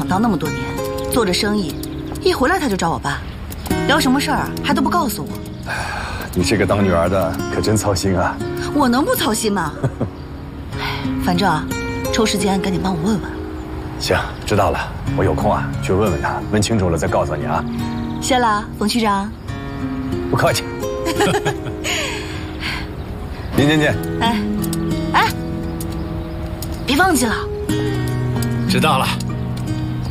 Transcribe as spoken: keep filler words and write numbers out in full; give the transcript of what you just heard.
闯荡那么多年，做着生意，一回来他就找我爸，聊什么事儿还都不告诉我。 你这个当女儿的可真操心啊！ 我能不操心吗？反正啊，抽时间赶紧帮我问问。 行，知道了，我有空啊去问问他，问清楚了再告诉你啊。 谢了，冯区长。 不客气。林姐姐， 哎，哎，别忘记了。 知道了。